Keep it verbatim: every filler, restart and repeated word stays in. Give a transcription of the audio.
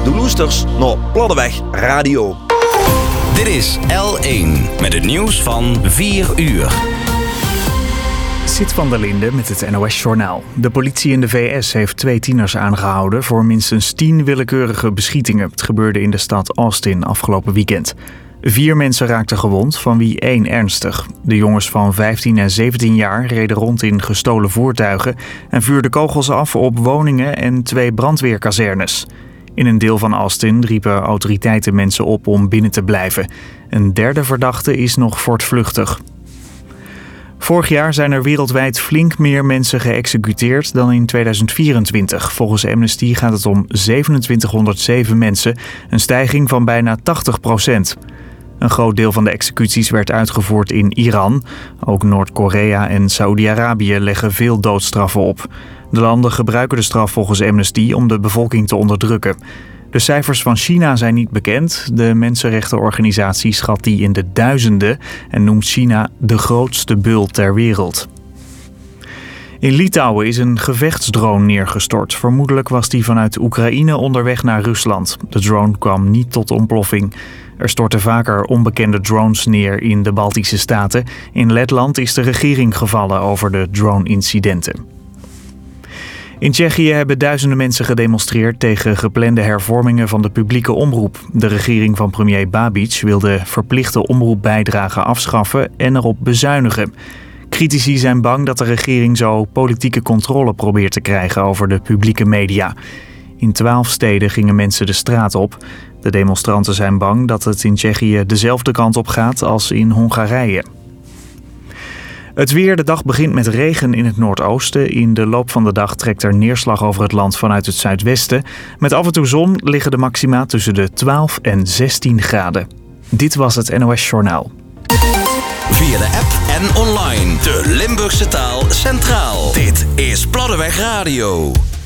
De loesters naar Platteweg Radio. Dit is L één met het nieuws van vier uur. Sit van der Linde met het N O S-journaal. De politie in de V S heeft twee tieners aangehouden voor minstens tien willekeurige beschietingen. Het gebeurde in de stad Austin afgelopen weekend. Vier mensen raakten gewond, van wie één ernstig. De jongens van vijftien en zeventien jaar reden rond in gestolen voertuigen en vuurden kogels af op woningen en twee brandweerkazernes. In een deel van Austin riepen autoriteiten mensen op om binnen te blijven. Een derde verdachte is nog voortvluchtig. Vorig jaar zijn er wereldwijd flink meer mensen geëxecuteerd dan in tweeduizend vierentwintig. Volgens Amnesty gaat het om zevenentwintighonderdzeven mensen, een stijging van bijna tachtig procent. Een groot deel van de executies werd uitgevoerd in Iran. Ook Noord-Korea en Saoedi-Arabië leggen veel doodstraffen op. De landen gebruiken de straf volgens Amnesty om de bevolking te onderdrukken. De cijfers van China zijn niet bekend. De mensenrechtenorganisatie schat die in de duizenden en noemt China de grootste bul ter wereld. In Litouwen is een gevechtsdrone neergestort. Vermoedelijk was die vanuit Oekraïne onderweg naar Rusland. De drone kwam niet tot ontploffing. Er stortten vaker onbekende drones neer in de Baltische staten. In Letland is de regering gevallen over de drone-incidenten. In Tsjechië hebben duizenden mensen gedemonstreerd tegen geplande hervormingen van de publieke omroep. De regering van premier Babiš wil de verplichte omroepbijdrage afschaffen en erop bezuinigen. Critici zijn bang dat de regering zo politieke controle probeert te krijgen over de publieke media. In twaalf steden gingen mensen de straat op. De demonstranten zijn bang dat het in Tsjechië dezelfde kant op gaat als in Hongarije. Het weer, de dag begint met regen in het noordoosten. In de loop van de dag trekt er neerslag over het land vanuit het zuidwesten. Met af en toe zon liggen de maxima tussen de twaalf en zestien graden. Dit was het N O S-journaal. Via de app en online. De Limburgse taal centraal. Dit is Platteweg Radio.